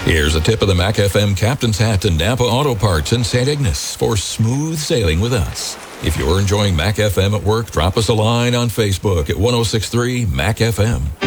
Here's a tip of the Mac FM Captain's Hat to Napa Auto Parts in St. Ignace for smooth sailing with us. If you're enjoying Mac FM at work, drop us a line on Facebook at 1063 Mac FM.